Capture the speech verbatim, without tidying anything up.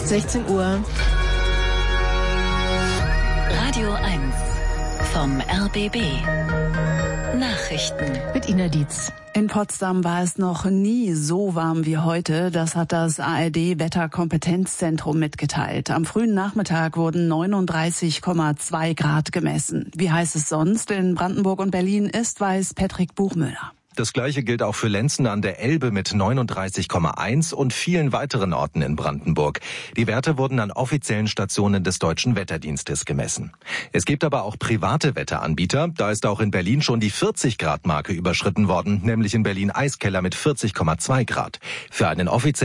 sechzehn Uhr. Radio eins vom R B B. Nachrichten Mit Ina Dietz. In Potsdam war es noch nie so warm wie heute. Das hat das A R D-Wetterkompetenzzentrum mitgeteilt. Am frühen Nachmittag wurden neununddreißig Komma zwei Grad gemessen. Wie heiß es sonst in Brandenburg und Berlin ist, weiß Patrick Buchmüller. Das Gleiche gilt auch für Lenzen an der Elbe mit neununddreißig Komma eins und vielen weiteren Orten in Brandenburg. Die Werte wurden an offiziellen Stationen des Deutschen Wetterdienstes gemessen. Es gibt aber auch private Wetteranbieter. Da ist auch in Berlin schon die vierzig Grad Marke überschritten worden, nämlich in Berlin Eiskeller mit vierzig Komma zwei Grad. Für einen offiziellen